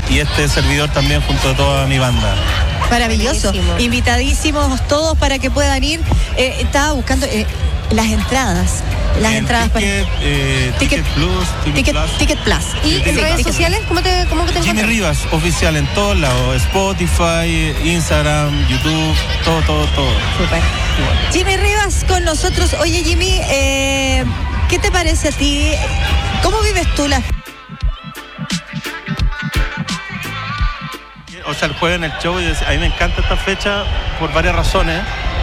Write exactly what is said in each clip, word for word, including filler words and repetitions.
y este servidor también junto a toda mi banda. Maravilloso. Buenísimo. Invitadísimos todos para que puedan ir. Eh, estaba buscando eh, las entradas. Las en entradas ticket, para eh, Ticket, Ticket Plus, Ticket, Ticket Plus. Ticket Plus. ¿Y en redes Plus. sociales? ¿Cómo te, cómo te Jimmy Rivas, oficial en todos lados. Spotify, Instagram, YouTube, todo, todo, todo. Súper. Jimmy Rivas con nosotros. Oye, Jimmy, eh, ¿qué te parece a ti? ¿Cómo vives tú la... O sea, el jueves en el show, a mí me encanta esta fecha por varias razones.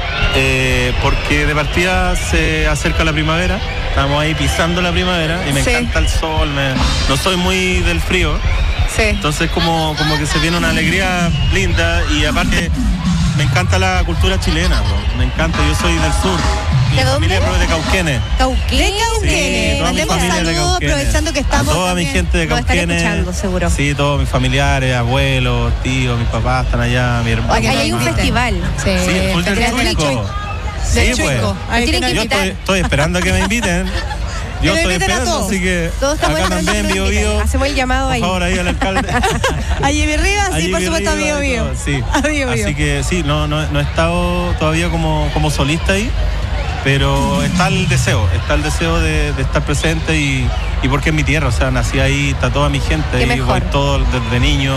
Eh, porque de partida se acerca la primavera, estamos ahí pisando la primavera y me sí. encanta el sol, me, no soy muy del frío, sí. entonces como, como que se viene una alegría linda y aparte me encanta la cultura chilena, bro. Me encanta, yo soy del sur. ¿De mi dónde? Familia es de Cauquenes. ¿Cauquenes? De Cauquenes. Sí, mandemos saludos aprovechando que estamos. A toda también. mi gente de Cauquenes. Seguro. Sí, todos mis familiares, abuelos, tíos, mis papás están allá, mi hermano. Ahí hay un festival. Sí, sí el full del Chuico. Sí, pues. Yo estoy, estoy esperando a que me inviten. Yo estoy esperando, así que acá también, Bio Bio. Hacemos el llamado ahí. Por favor, ahí al alcalde. A Jimmy Rivas, sí, por supuesto, a Bio Bio. Sí. Así que sí, no, no, no he estado todavía como, como solista ahí, pero está el deseo, está el deseo de, de estar presente y, y porque es mi tierra, o sea, nací ahí, está toda mi gente, y voy todo desde niño,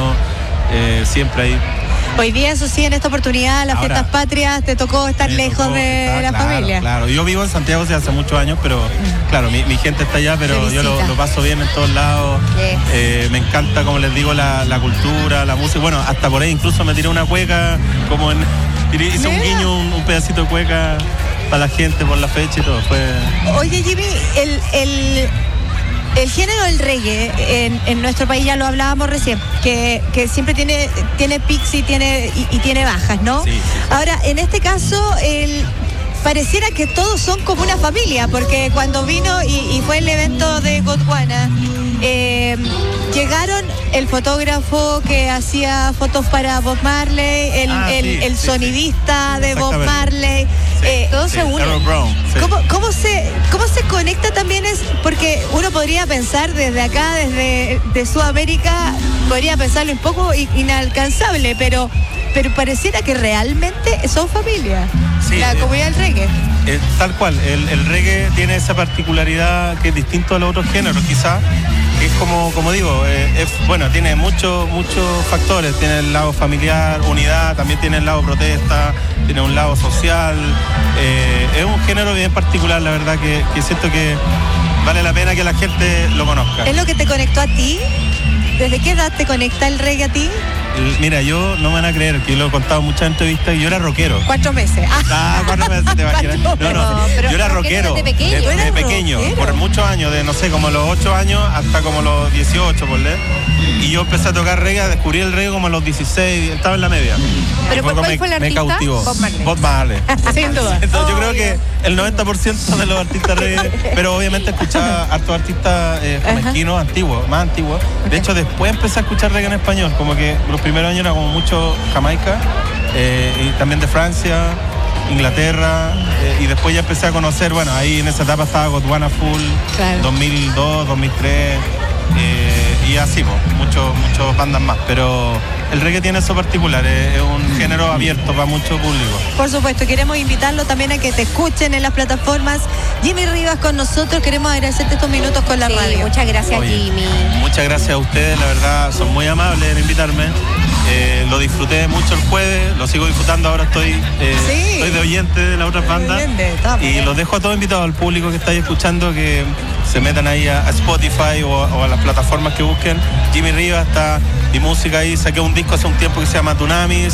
eh, siempre ahí. Hoy día, eso sí, en esta oportunidad, las Ahora, fiestas patrias, te tocó estar lejos tocó, de está, la claro, familia. Claro, yo vivo en Santiago desde hace muchos años, pero claro, mi, mi gente está allá, pero yo lo, lo paso bien en todos lados. Yes. Eh, me encanta, como les digo, la, la cultura, la música. Bueno, hasta por ahí incluso me tiré una cueca, como en, hice un guiño, un, un pedacito de cueca para la gente por la fecha y todo. Fue... Oye, Jimmy, el... el... El género del reggae en, en nuestro país, ya lo hablábamos recién, que, que siempre tiene, tiene pics y tiene, y, y tiene bajas, ¿no? Sí, sí, sí. Ahora, en este caso, el, pareciera que todos son como una familia, porque cuando vino y, y fue el evento de Gondwana, eh, llegaron el fotógrafo que hacía fotos para Bob Marley, el, ah, el, sí, el sí, sonidista sí. de Bob Marley, sí, eh, todos sí, se unen. Brown, sí. ¿Cómo, cómo, se, ¿Cómo se conecta también? Es porque uno podría pensar desde acá, desde de Sudamérica, podría pensarlo un poco inalcanzable, pero, pero pareciera que realmente son familia, sí, la eh, comunidad del reggae. Eh, tal cual, el, el reggae tiene esa particularidad que es distinto a los otros géneros, quizás. Es como, como digo, eh, es, bueno, tiene muchos muchos factores, tiene el lado familiar, unidad, también tiene el lado protesta, tiene un lado social, eh, es un género bien particular, la verdad, que, que siento que vale la pena que la gente lo conozca. ¿Es lo que te conectó a ti? ¿Desde qué edad te conecta el reggae a ti? Mira, yo no me van a creer que yo lo he contado en muchas entrevistas y yo era rockero. Cuatro meses. Ah, cuatro meses te imaginas. No, no, no, yo era rockero. Desde pequeño. Desde de pequeño, rockero. Por muchos años, de no sé, como los ocho años hasta como los dieciocho, por leer. Y yo empecé a tocar reggae, descubrí el reggae como a los dieciséis, estaba en la media. ¿Pero cuál fue, fue el artista? Me cautivó. Bob Marley. Bob Marley. Sin duda. Entonces oh, yo creo yeah. que el noventa por ciento de los artistas reggae, pero obviamente escuchaba hartos artistas eh, jamaiquinos antiguos, más antiguos. De hecho, después empecé a escuchar reggae en español, como que los primeros años era como mucho Jamaica, eh, y también de Francia, Inglaterra, eh, y después ya empecé a conocer, bueno, ahí en esa etapa estaba Gondwana Full, claro. dos mil dos, dos mil tres, eh, y así, pues, muchos muchos bandas más, pero el reggae tiene eso particular, es, es un género abierto para mucho público. Por supuesto, queremos invitarlo también a que te escuchen en las plataformas. Jimmy Rivas con nosotros, queremos agradecerte estos minutos con la sí, radio. Muchas gracias, Oye, Jimmy. Muchas gracias a ustedes, la verdad, son muy amables en invitarme. Eh, lo disfruté mucho el jueves, lo sigo disfrutando, ahora estoy, eh, sí. estoy de oyente de las otras bandas y los dejo a todos invitados, al público que está ahí escuchando, que se metan ahí a, a Spotify o, o a las plataformas que busquen. Jimmy Rivas, está mi música ahí, saqué un disco hace un tiempo que se llama Tunamis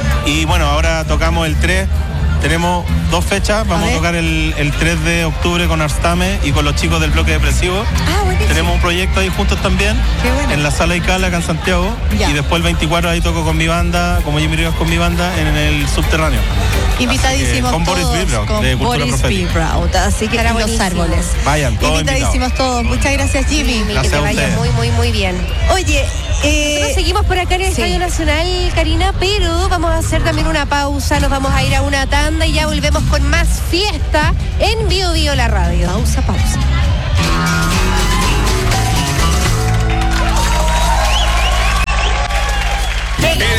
y bueno, ahora tocamos el tres. Tenemos dos fechas, vamos a, a tocar el, el tres de octubre con Arstame y con los chicos del Bloque Depresivo. Ah, buenísimo. Tenemos un proyecto ahí juntos también, Qué bueno. en la Sala Icala acá en Santiago. Ya. Y después el veinticuatro ahí toco con mi banda, como Jimmy Rivas con mi banda, en el subterráneo. Invitadísimos con todos. Boris Bibraut, con de Cultura Boris Bibraut, así que en los árboles. Vayan, todos invitadísimos todos. Muchas gracias, Jimmy. Jimmy que te vaya muy, muy, muy bien. Oye, eh, nosotros seguimos por acá en el sí. Estadio Nacional, Karina, pero vamos a hacer también una pausa, nos vamos a ir a una tanda y ya volvemos con más fiesta en Bio Bio la radio. Pausa, pausa. Venga.